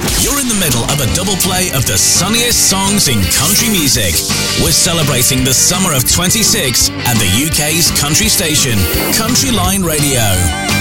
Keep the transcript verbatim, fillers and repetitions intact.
You're in the middle of a double play of the sunniest songs in country music. We're celebrating the summer of twenty-six at the U K's country station, Country Line Radio.